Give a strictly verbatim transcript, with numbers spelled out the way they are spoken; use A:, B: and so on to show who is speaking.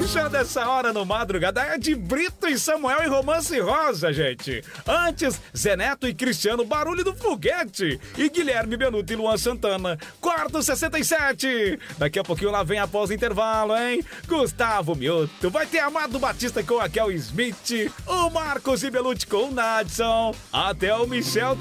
A: Puxando essa hora no Madrugada é de Brito e Samuel e Romance Rosa, gente. Antes, Zé Neto e Cristiano, Barulho do Foguete. E Guilherme Benuto e Luan Santana, Quarto sessenta e sete. Daqui a pouquinho lá vem após o intervalo, hein? Gustavo Mioto, vai ter Amado Batista com a Kel Smith, o Marcos e Belucci com o Nadson, até o Michel